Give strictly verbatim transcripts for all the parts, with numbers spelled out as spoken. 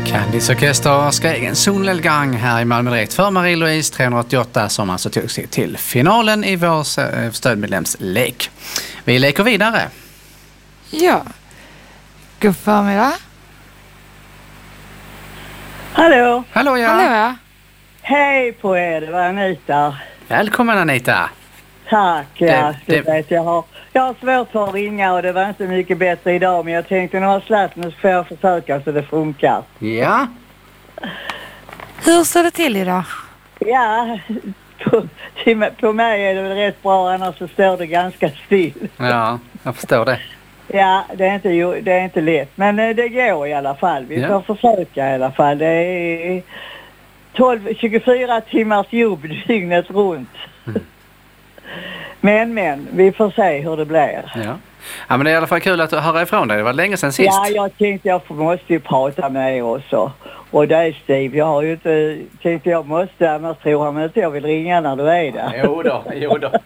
Candice Orkester ska egen solnedgång här i Malmö direkt för Marie-Louise trehundraåttioåtta som alltså tog sig till finalen i vår stödmedlemslek. Vi leker vidare. Ja. God förmiddag. Hallå. Hallå ja. Hallå ja. Hej på er, det var Anita. Välkommen Anita. Tack, ja. Det- Det, det- vet, jag, har, jag har svårt för att ringa och det var inte mycket bättre idag. Men jag tänkte när jag slapp nu så får jag försöka så det funkar. Ja. Hur står det till idag? Ja, på, till, på mig är det väl rätt bra, annars så står det ganska still. Ja, jag förstår det. Ja, det är inte, ju- det är inte lätt. Men eh, det går i alla fall. Vi Ja. får försöka i alla fall. Det är tolv, tjugofyra timmars jobb dygnet runt. Mm. Men, men, vi får se hur det blir. Ja. Ja, men det är i alla fall kul att höra ifrån dig. Det var länge sedan sist. Ja, jag tänkte jag måste ju prata med er också. Och det är Steve. Jag har ju inte tänkt jag måste, annars tror han inte jag vill ringa när du är där. Jo då, jo då.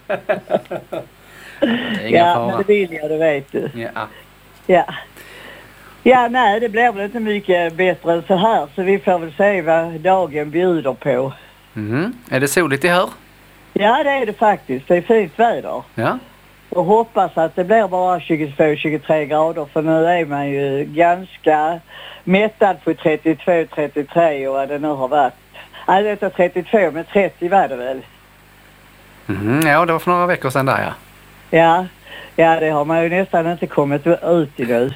Det är ingen Ja, fara. men det vill jag, det vet du. Ja. Ja. Ja, nej, det blir väl inte mycket bättre än så här. Så vi får väl se vad dagen bjuder på. Mhm. Är det soligt i här? Ja, det är det faktiskt. Det är fint väder. Ja. Och hoppas att det blir bara tjugotvå till tjugotre grader. För nu är man ju ganska mättad på trettiotvå till trettiotre och vad det nu har varit. Nej, det är trettiotvå, men trettio var det väl. Mhm. Ja, det var för några veckor sedan där, ja. Ja, ja, det har man ju nästan inte kommit ut i nu.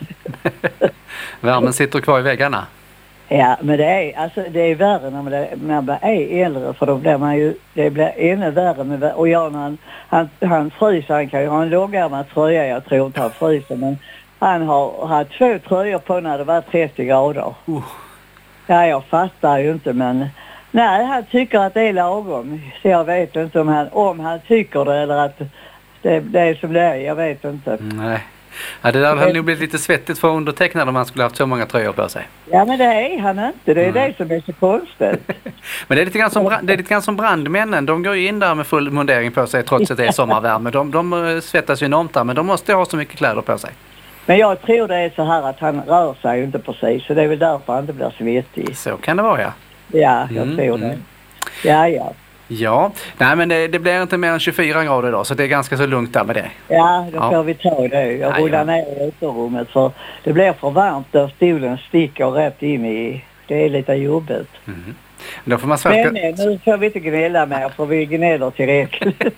Värmen sitter kvar i väggarna. Ja, men det är, alltså, det är värre när man, när man är äldre, för då blir man ju, det blir ännu värre med, och jag när han, han, han fryser, han kan ju ha en långärmad tröja, jag tror inte han fryser, men han har haft två tröjor på när det var trettio grader. Uh. Ja, jag fattar ju inte, men nej, han tycker att det är lagom, så jag vet inte om han, om han tycker det eller att det, det är som det är, jag vet inte. Nej. Ja, det där hade nog blivit lite svettigt för undertecknad om man skulle haft så många tröjor på sig. Ja, men det är han inte, det är Mm. det som är så konstigt. Men det är lite grann som, brand, det är lite grann som brandmännen. De går ju in där med full mundering på sig trots att det är sommarvärme. De, de eh, svettas ju enormt där, men de måste ha så mycket kläder på sig. Men jag tror det är så här att han rör sig ju inte precis, så det är väl därför han inte blir svettig. Så kan det vara, ja. Ja, jag Mm, tror det. mm. Ja, ja. Ja, nej men det, det blir inte mer än tjugofyra grader idag, så det är ganska så lugnt där med det. Ja, då Ja. får vi ta det. Jag Ja, rullar ja. ner i uterummet för det blir för varmt där stolen sticker rätt in i. Det är lite jobbigt. Mm. Då får man Men svärka. nej, nu får vi inte gnälla mer för vi gnäller tillräckligt.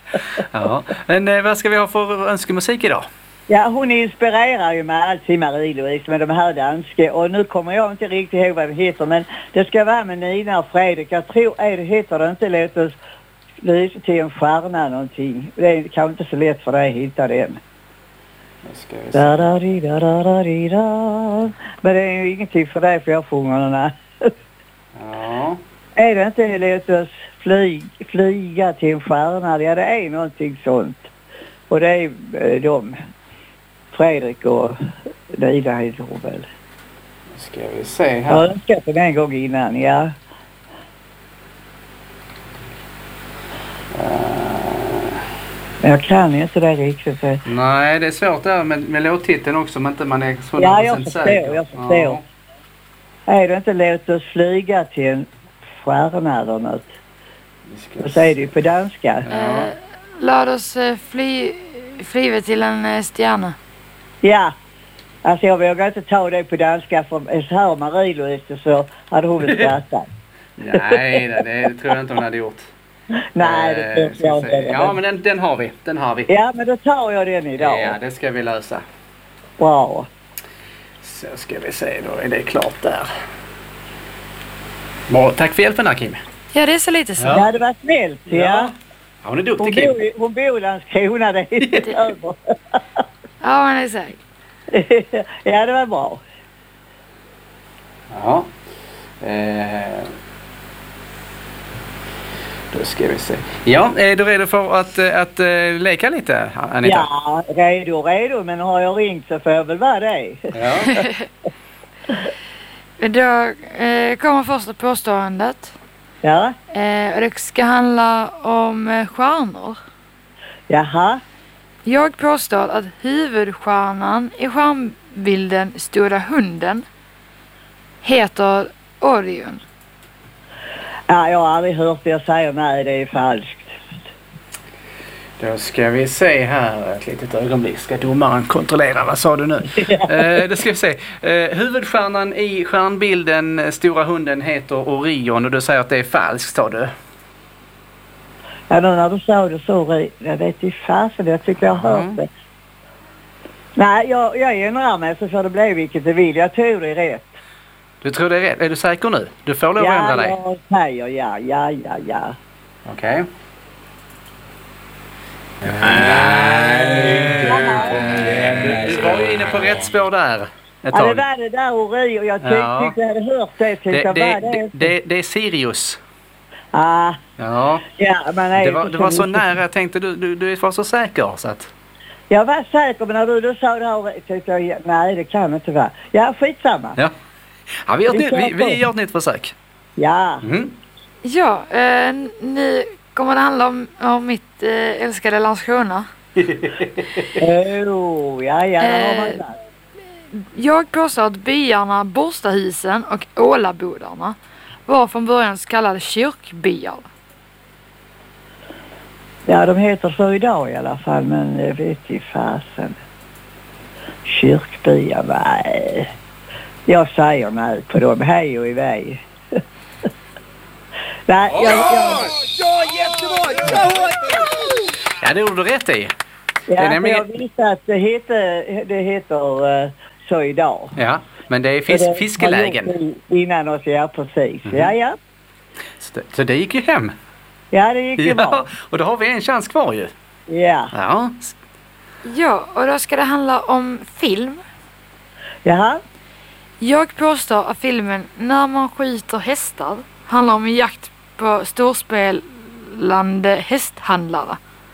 Ja. Men eh, vad ska vi ha för önskemusik idag? Ja, hon inspirerar ju med alltid Marie-Louise med de här danska. Och nu kommer jag inte riktigt ihåg vad det heter, men det ska vara med Nina och Fredrik. Jag tror, är det heter det inte, låt oss lysa till en stjärna någonting. Det är kanske inte så lätt för dig att hitta den. Ska vi se. Da, da, di, da, da, da, di, da. Men det är ju ingenting för dig för jag sjunger den här. Ja. Är det inte låt oss flyg, flyga till en stjärna? Ja, det är någonting sånt. Och det är eh, de, Fredrik och Nina heter hon väl. Ska vi se Jag har här. önskat den en gång innan, ja. Men jag kan inte det riktigt. Nej, det är svårt där med, med låttiteln också om inte man är hundra Ja, jag procent förstår, säker. jag förstår. Ja. Är det inte låt oss flyga till en stjärna eller något? Vi ska Och så är det ju på danska. Ja. Eh, låt oss eh, fly, flyga till en eh, stjärna. Ja, alltså jag vågar inte ta det på danska för så här Marie-Louise så hade hon väl skrattat. Nej, det, det tror jag inte hon hade gjort. Nej, det Eh, tror ska jag vi se. inte. Ja, men den, den har vi. Den har vi. Ja, men då tar jag den idag. Ja, det ska vi lösa. Bra. Så ska vi se, då är det klart där. Bra, tack för hjälpen här, Kim. Ja, det är så lite så. Ja. Ja, det var snällt, ja. Ja, hon är Hon duktig, Kim. bor, i- hon bor i Landskrona, det är lite över. Ja, men exakt. Ja, det var bra. Ja. Eh. Då ska vi se. Ja, är du redo för att, att, att leka lite, Anita? Ja, redo, redo. Men har jag ringt så får jag väl vara det. Ja. Då eh, kommer första påståendet. Ja, Eh, och det ska handla om eh, stjärnor. jaha. Jag påstår att huvudstjärnan i stjärnbilden Stora hunden heter Orion? Ja, jag har aldrig hört det. Jag säger nej, det är falskt. Då ska vi se här ett litet ögonblick. Ska domaren kontrollera? Vad sa du nu? eh, då ska vi se. Eh, huvudstjärnan i stjärnbilden Stora hunden heter Orion och du säger att det är falskt, sa du? Ja, då när du sa det så, jag vet inte fasen, jag tycker jag har hört Mm. det. Nej, jag, jag ändrar mig så får det bli vilket det vill. Jag tror det är rätt. Du tror det är rätt? Är du säker nu? Du får lov att Ja, ändra dig. jag säger ja, ja, ja, ja. Okej. Du var ju inne på rätt spår där ett Ja, det tag. var det där Orion. Jag tyckte Ja. tyckte jag hade hört det. Tyckte Det, jag det, var det, det. det, det är Sirius. Ah, Ja. ja, man är Det var, inte det var så mycket- nära. Jag tänkte du, du, du var så säker. Så att... Jag var säker, men när du då sa det här tyckte jag, nej det kan inte vara. Ja, skitsamma. Ja. Ja, vi, gör ett, Vi nytt- kör vi, vi på. gör ett nytt försök. Ja. Mm. Ja, eh, nu kommer det handla om, om mitt eh, älskade Landskrona. Oh, ja, ja, det har man Eh, sagt. Jag påstår att byarna Borstahusen och Ålabodarna var från början så kallade kyrkbyar. Ja, de heter så idag i alla fall, men jag vet i fasen. Kyrkbyar, nej. Jag säger nej på dem, hej och iväg. Nej, jag, jag, Ja, jättebra! Ja, Ja, det gjorde du rätt i. ja, är nämligen- jag visste att det heter, det heter uh, så idag. Ja, men det är För fis- det har fiskelägen. gjort det innan oss, ja precis. Ja, ja. Så det, så det gick ju hem. Ja, det gick ju Ja, bra. och då har vi en chans kvar ju. Ja. Ja. Ja, och då ska det handla om film. Jaha. Jag påstår att filmen När man skjuter hästar handlar om en jakt på storspelande hästhandlare.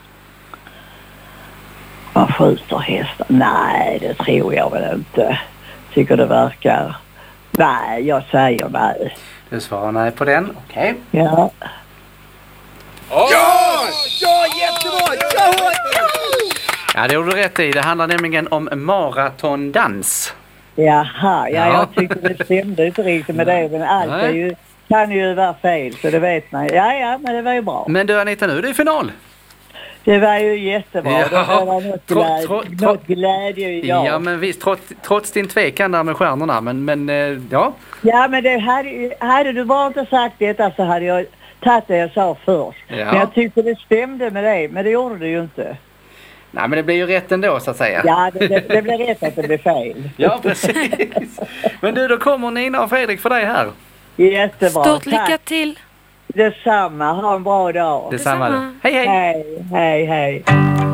Man skjuter hästar. Nej, det tror jag väl inte. Tycker det verkar. Nej, jag säger nej. Du svarar nej på den. Okej. Ja. ja, ja, jättebra! Ja, Ja, det gjorde du rätt i. Det handlar nämligen om maratondans. Jaha, ja, Ja. jag tyckte det stämde inte riktigt med det. Men allt Nej. är ju, kan ju vara fel, så det vet man. Ja, ja, men det var ju bra. Men du Anita, nu är det final. Det var ju jättebra. Ja. Det var något, Tro- glädje, tro- tro- något glädje i Ja, dag. men visst, trots, trots din tvekan där med stjärnorna. Men, men eh, ja. Ja, men det hade, hade du bara inte sagt detta så hade jag tagit det jag sa först. Ja. Men jag tyckte det stämde med det, men det gjorde det ju inte. Nej, men det blir ju rätt ändå så att säga. Ja, det, det, det blev rätt att det blev fel. Ja, precis. Men du, då kommer Nina och Fredrik för dig här. Jättebra. Stort lycka Tack. till! Detsamma. Ha en bra dag. Detsamma. Detsamma. Hej, hej. Hej, hej, hej.